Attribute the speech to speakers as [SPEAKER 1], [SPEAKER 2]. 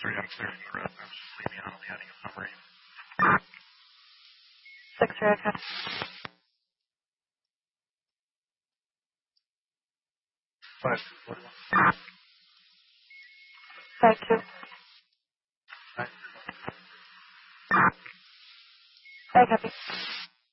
[SPEAKER 1] 3, I'm clearing the road. Just leave me on the heading of summary.
[SPEAKER 2] 6 3, okay.
[SPEAKER 1] 5, 4,
[SPEAKER 2] 5 2.
[SPEAKER 1] 9.
[SPEAKER 2] 5 copy.